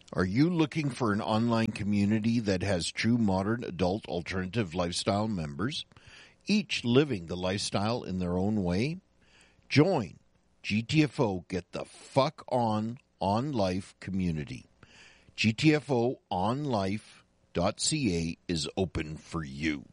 Are you looking for an online community that has true modern adult alternative lifestyle members, each living the lifestyle in their own way? Join GTFO Get the Fuck On Life community. GTFOonlife.ca is open for you.